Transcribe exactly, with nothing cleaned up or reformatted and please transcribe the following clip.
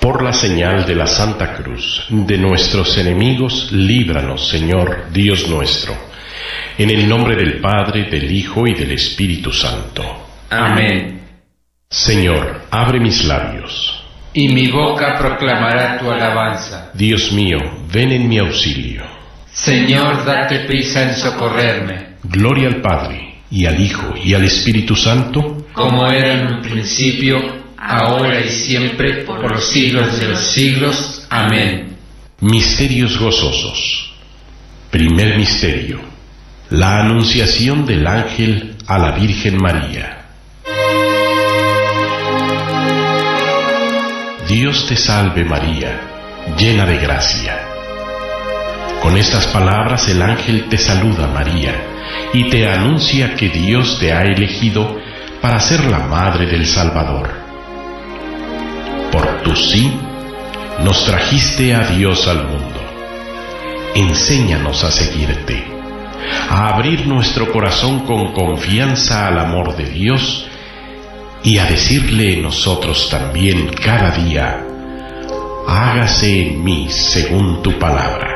Por la señal de la Santa Cruz, de nuestros enemigos, líbranos, Señor, Dios nuestro. En el nombre del Padre, del Hijo y del Espíritu Santo. Amén. Señor, abre mis labios, y mi boca proclamará tu alabanza. Dios mío, ven en mi auxilio. Señor, date prisa en socorrerme. Gloria al Padre, y al Hijo, y al Espíritu Santo, como era en un principio, ahora y siempre, por los siglos de los siglos. Amén. Misterios gozosos. Primer misterio: la anunciación del ángel a la Virgen María. Dios te salve María, llena de gracia. Con estas palabras el ángel te saluda, María, y te anuncia que Dios te ha elegido para ser la madre del Salvador. Por tu sí, nos trajiste a Dios al mundo. Enséñanos a seguirte, a abrir nuestro corazón con confianza al amor de Dios y a decirle nosotros también cada día: hágase en mí según tu palabra.